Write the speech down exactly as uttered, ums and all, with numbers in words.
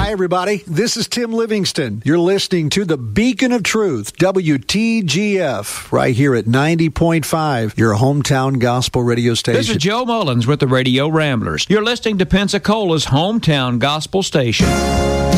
Hi, everybody. This is Tim Livingston. You're listening to the Beacon of Truth, W T G F, right here at ninety point five, your hometown gospel radio station. This is Joe Mullins with the Radio Ramblers. You're listening to Pensacola's hometown gospel station.